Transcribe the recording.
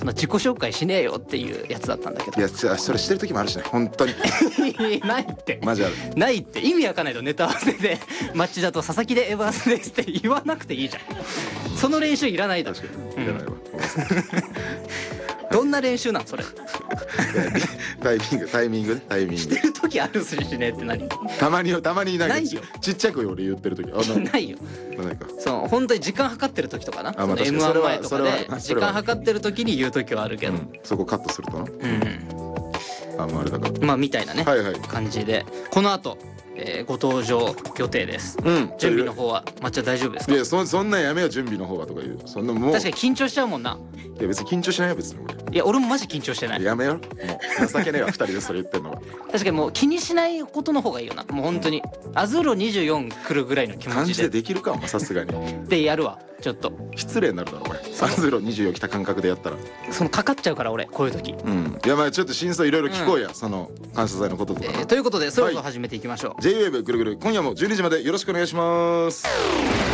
その自己紹介しねえよっていうやつだったんだけど。 いやそれしてる時もあるしね本当にないってマジある。 ないって意味わかんないとネタ合わせで町田と佐々木でエバースですって言わなくていいじゃん。その練習いらないだろ。 確かにいらないわ、 どんな練習なんそれ。 タイミングしてる時あるしねって何。 たまになんかないよちっちゃく俺言ってる時ないよ。 ないか。 その本当に時間計ってる時とかな。 あまあその確かに M1 前とかそれはで時間計ってる時に言う時はあるけど、 そこカットするとなもうあれだからまあみたいなね、 はいはい感じでこの後、ご登場予定です。準備の方は抹茶大丈夫ですか。 いやそんなんやめよ準備の方はとか言う。そんなもう確かに緊張しちゃうもんな。 いや別に緊張しないよ別に俺。 いや俺もマジ緊張してない。 やめよもう情けねえわ2人でそれ言ってんのは。 確かにもう気にしないことの方がいいよな。もう本当にアズーロ24来るぐらいの気持感じでちでできるかお前さすがにでやるわ。ちょっと失礼になるだろお前。3024来た感覚でやったら。 そのかかっちゃうから俺こういう時。 いやまあちょっと真相いろいろ聞こうや、その感謝祭のこととかな。 ということでそろそろ始めていきましょう。 J-WAVE ぐるぐる今夜も12時までよろしくお願いします。